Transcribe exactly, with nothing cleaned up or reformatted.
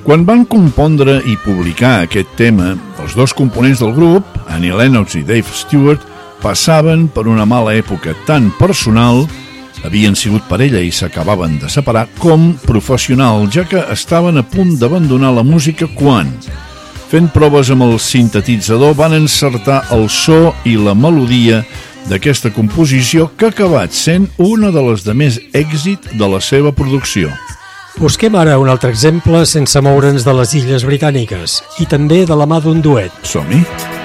Quan van compondre i publicar aquest tema, els dos components del grup, Annie Lennox i Dave Stewart, passaven per una mala època tan personal, havien sigut parella i s'acabaven de separar, com professional, ja que estaven a punt d'abandonar la música quan, fent proves amb el sintetitzador, van encertar el so i la melodia d'aquesta composició que ha acabat sent una de les de més èxit de la seva producció. Busquem ara un altre exemple sense moure'ns de les Illes Britàniques i també de la mà d'un duet. Som-hi!